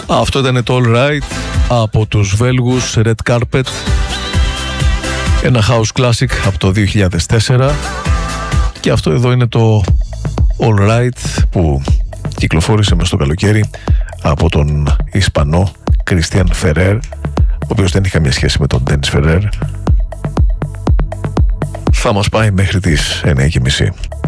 Αυτό ήταν το All Right από τους Βέλγους Red Carpet, ένα house classic από το 2004, και αυτό εδώ είναι το All Right που κυκλοφόρησε μες στο καλοκαίρι από τον Ισπανό Christian Ferrer, ο οποίος δεν είχε καμία σχέση με τον Dennis Ferrer. Θα μας πάει μέχρι τις 9:30.